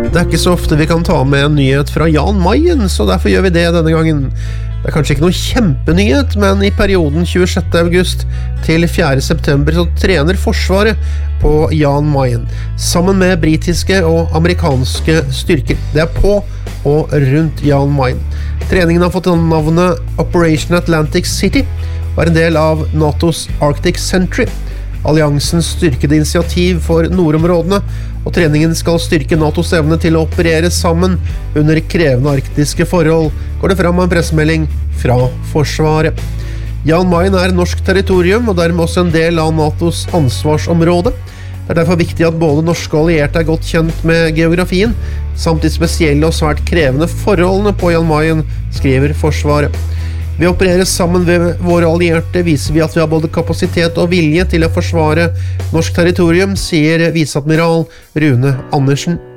Det ikke så ofte vi kan ta med en nyhet fra Jan Mayen, så derfor gjør vi det denne gangen. Det kanskje ikke noen kjempenyhet, men i perioden 26. august til 4. september så trener Forsvaret på Jan Mayen, sammen med britiske og amerikanske styrker. Det på og rundt Jan Mayen. Treningen har fått navnet Operation Atlantic City, og en del av NATO's Arctic Sentry, alliansens styrkede initiativ for nordområdene, og treningen skal styrke NATOs evne til å operere sammen under krevende arktiske forhold, går det fram av en pressemelding fra Forsvaret. Jan Mayen norsk territorium, og dermed også en del av NATOs ansvarsområde. Det derfor viktig at både norske og allierte godt kjent med geografien, samt de spesielle og svært krevende forholdene på Jan Mayen, skriver Forsvaret. Ved å operere sammen ved våre allierte viser vi at vi har både kapasitet og vilje til å forsvare norsk territorium, sier viseadmiral Rune Andersen.